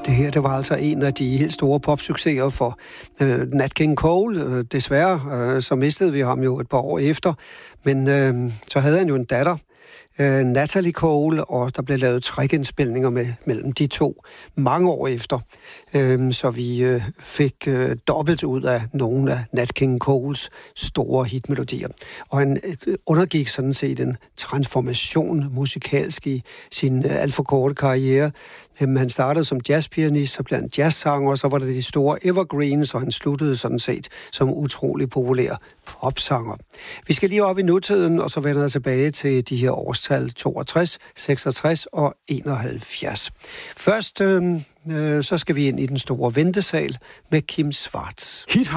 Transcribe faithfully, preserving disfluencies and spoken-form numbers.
Det her, det var altså en af de helt store popsucceser for øh, Nat King Cole. Øh, desværre, øh, så mistede vi ham jo et par år efter. Men øh, så havde han jo en datter, øh, Natalie Cole, og der blev lavet trækindspilninger med, mellem de to mange år efter. Øh, så vi øh, fik øh, dobbelt ud af nogle af Nat King Coles store hitmelodier. Og han øh, undergik sådan set en transformation musikalsk i sin øh, alt for korte karriere. Jamen, han startede som jazzpianist, så blev han jazzsanger, og så var det de store evergreens, og han sluttede sådan set som utrolig populær popsanger. Vi skal lige op i nutiden, og så vender jeg tilbage til de her årstal toogtres, seksogtres og enoghalvfjerds. Først øh, øh, så skal vi ind i den store ventesal med Kim Schwartz.